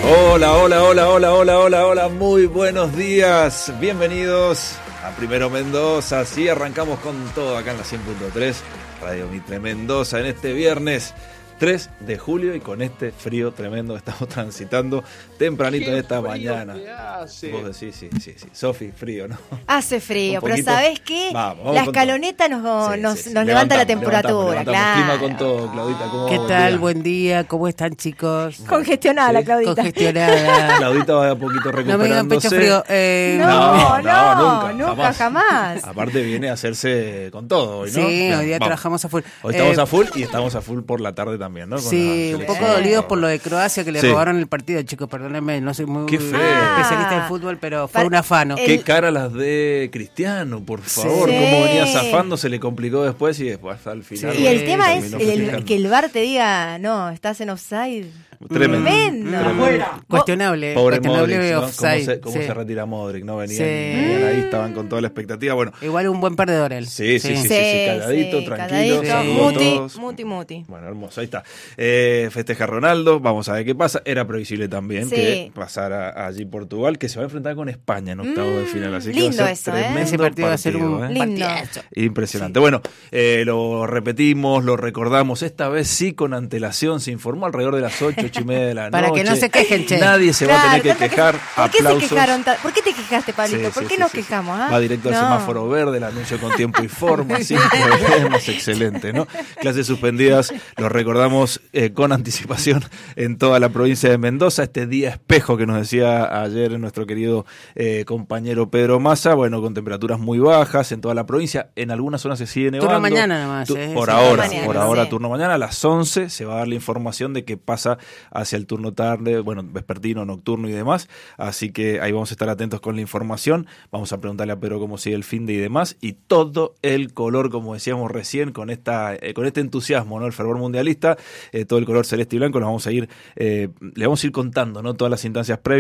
Hola, hola, hola, hola, hola, hola, hola, muy buenos días. Bienvenidos a Primero Mendoza. Sí, arrancamos con todo acá en la 100.3, Radio Mitre Mendoza, en este viernes 3 de julio y con este frío tremendo que estamos transitando tempranito en esta mañana. Vos decís, sí. Sofi, frío, ¿no? Hace frío, pero ¿sabés qué? Vamos la con escaloneta todo. nos levanta la temperatura, levantamos. claro. Clima con todo, Claudita. ¿Cómo ¿Qué va? tal? Buen día. ¿Cómo están, chicos? Congestionada la Claudita. Congestionada. Claudita va de a poquito No me digan recuperándose. pecho frío. Nunca, jamás. Aparte viene a hacerse con todo hoy, ¿no? Sí, Bien, hoy día vamos. trabajamos a full. Hoy estamos a full y estamos a full por la tarde también, ¿no? Con Sí, la un poco selección. dolidos por lo de Croacia, que le Sí. robaron el partido, chicos, perdónenme, no soy muy Qué feo. especialista en fútbol, pero fue un afano. Qué cara las de Cristiano, por favor. Sí. Cómo venía zafando, se le complicó después y después al final. Sí. Y el tema es terminó festejando. que el VAR te diga, no, estás en offside. Tremendo. Cuestionable, Pobre cuestionable Modric, ¿no? offside. ¿Cómo sí. se retira Modric? ¿No? Venían ahí, estaban con toda la expectativa. Bueno, Igual un buen perdedor él. sí, calladito, tranquilo. calladito, todos. Muti. Bueno, hermoso, ahí está. Festeja Ronaldo, vamos a ver qué pasa. Era previsible también Sí. que pasara allí Portugal, que se va a enfrentar con España en octavos de final. Así que lindo va a ser eso, tremendo Ese partido va a ser un Lindo. partidazo. Impresionante. Bueno, lo repetimos, lo recordamos. Esta vez sí con antelación. Se informó alrededor de las 8:30 de la Para noche. que no se quejen, che. Nadie se va a tener que quejar. ¿Por qué se Aplausos. quejaron? ¿Por qué te quejaste, Pablito? ¿Por qué nos quejamos? Va directo al semáforo verde, el anuncio con tiempo y forma, sin problemas, excelente, ¿no? Clases suspendidas, los recordamos con anticipación en toda la provincia de Mendoza, este día espejo que nos decía ayer nuestro querido compañero Pedro Massa, bueno, con temperaturas muy bajas en toda la provincia, en algunas zonas se sigue nevando. Turno mañana nomás. Por Sí, ahora, sí. turno mañana a las 11 se va a dar la información de que pasa hacia el turno tarde, bueno, vespertino, nocturno y demás, así que ahí vamos a estar atentos con la información, vamos a preguntarle a Pedro cómo sigue el finde y demás, y todo el color, como decíamos recién, con este entusiasmo, ¿no? El fervor mundialista, todo el color celeste y blanco, le vamos a ir contando, ¿no? Todas las instancias previas.